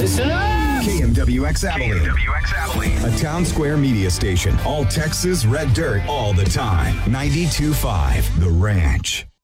Listen up! KMWX Abilene. KMWX Abilene. A town square media station. All Texas red dirt all the time. 92.5 The Ranch.